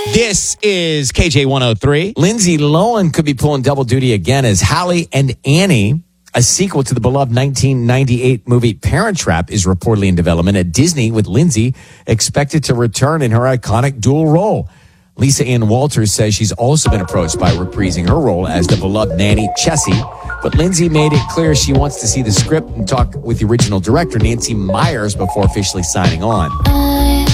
This is KJ 103. Lindsay Lohan could be pulling double duty again as Hallie and Annie. A sequel to the beloved 1998 movie Parent Trap is reportedly in development at Disney, with Lindsay expected to return in her iconic dual role. Lisa Ann Walters says she's also been approached by reprising her role as the beloved nanny Chessie, but Lindsay made it clear she wants to see the script and talk with the original director, Nancy Myers, before officially signing on.